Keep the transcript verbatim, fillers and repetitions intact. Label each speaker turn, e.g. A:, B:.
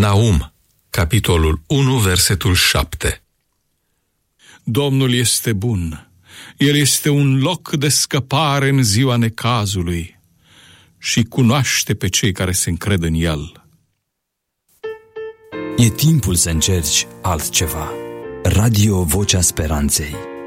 A: Naum, capitolul unu, versetul șapte.
B: Domnul este bun. El este un loc de scăpare în ziua necazului și cunoaște pe cei care se încred în El.
C: E timpul să încerci altceva. Radio Vocea Speranței.